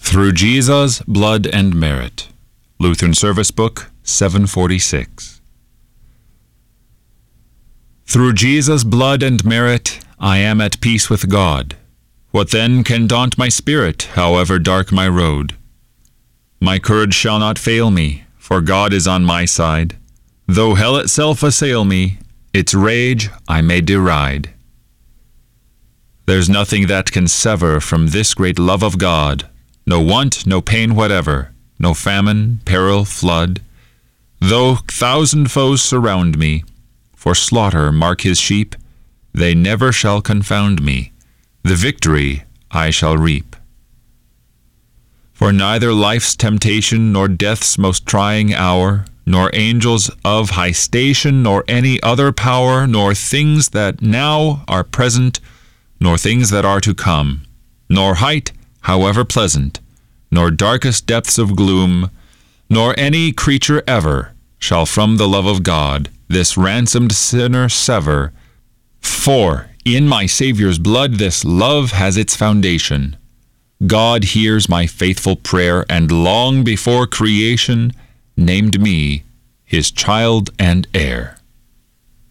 Through Jesus' Blood and Merit. Lutheran Service Book, 746. Through Jesus' blood and merit, I am at peace with God. What then can daunt my spirit, however dark my road? My courage shall not fail me, for God is on my side. Though hell itself assail me, its rage I may deride. There's nothing that can sever from this great love of God, no want, no pain whatever, no famine, peril, flood. Though 1,000 foes surround me, for slaughter mark his sheep, they never shall confound me. The victory I shall reap. For neither life's temptation, nor death's most trying hour, nor angels of high station, nor any other power, nor things that now are present, nor things that are to come, nor height, however pleasant, nor darkest depths of gloom, nor any creature ever shall from the love of God this ransomed sinner sever. For in my Saviour's blood this love has its foundation. God hears my faithful prayer, and long before creation named me his child and heir.